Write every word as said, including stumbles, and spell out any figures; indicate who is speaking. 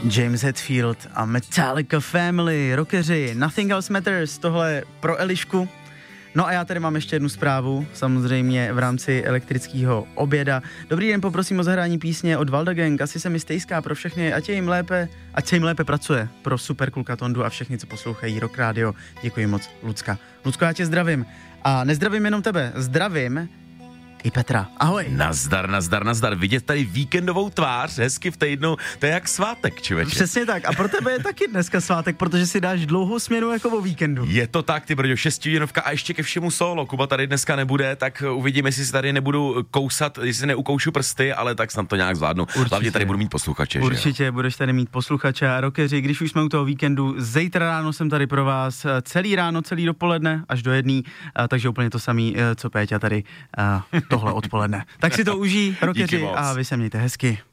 Speaker 1: James Hetfield a Metallica Family, rockeři, Nothing Else Matters, tohle pro Elišku. No a já tady mám ještě jednu zprávu, samozřejmě v rámci elektrického oběda. Dobrý den, poprosím o zahrání písně od Valda Gang, asi se mi stejská pro všechny, ať je jim lépe, ať se jim lépe pracuje, pro Super Kulka Tondu a všechny, co poslouchají Rock Radio. Děkuji moc, Lucka. Lucko, já tě zdravím. A nezdravím jenom tebe, zdravím i Petra. Ahoj.
Speaker 2: Nazdar, nazdar, nazdar. Vidět tady víkendovou tvář, hezky v týdnu, to je jak svátek, člověče.
Speaker 1: Přesně tak. A pro tebe je taky dneska svátek, protože si dáš dlouhou směnu jako o víkendu.
Speaker 2: Je to tak, ty brďo, šestihodinovka a ještě ke všemu solo. Kuba tady dneska nebude, tak uvidíme, jestli si tady nebudu kousat, jestli neukoušu prsty, ale tak snad to nějak zvládnu. Určitě. Hlavně tady budu mít posluchače.
Speaker 1: Určitě
Speaker 2: že jo?
Speaker 1: Budeš tady mít posluchače a rockeři. Když už jsme u toho víkendu, zítra ráno jsem tady pro vás celý ráno, celý dopoledne až do jedný, takže úplně to samý, co Péťa tady tohle odpoledne. Tak si to užij, rockeři, a vy se mějte hezky.